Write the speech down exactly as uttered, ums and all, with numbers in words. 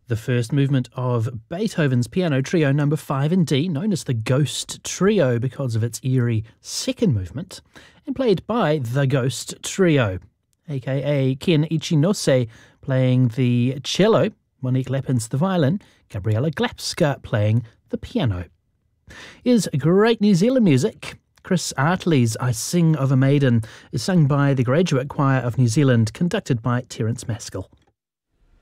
The first movement of Beethoven's Piano Trio number five in D, known as the Ghost Trio because of its eerie second movement, and played by the Ghost Trio, aka Ken Ichinose playing the cello, Monique Lappins the violin, Gabriela Glapska playing the piano. Is great New Zealand music. Chris Artley's I Sing of a Maiden is sung by the Graduate Choir of New Zealand, conducted by Terence Maskell.